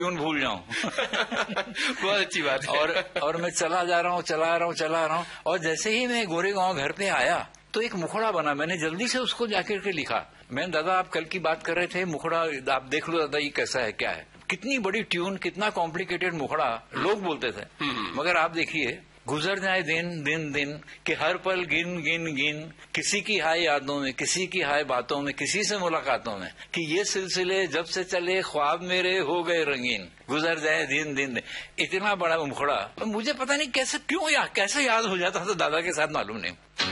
Tune भूल जाऊं। बहुत अच्छी बात है। और मैं चला रहा हूँ और जैसे ही मैं गोरेगांव घर पे आया तो एक मुखड़ा बना। मैंने जल्दी से उसको जाकर के लिखा। मैंने, दादा आप कल की बात कर रहे थे, मुखड़ा आप देख लो दादा, ये कैसा है, क्या है। कितनी बड़ी ट्यून, कितना कॉम्प्लिकेटेड मुखड़ा लोग बोलते थे, मगर आप देखिए, गुजर जाए दिन कि हर पल गिन किसी की हाय यादों में, किसी की हाय बातों में, किसी से मुलाकातों में, कि ये सिलसिले जब से चले ख्वाब मेरे हो गए रंगीन, गुजर जाए दिन। इतना बड़ा मुखड़ा मुझे पता नहीं कैसे याद हो जाता था दादा के साथ, मालूम नहीं।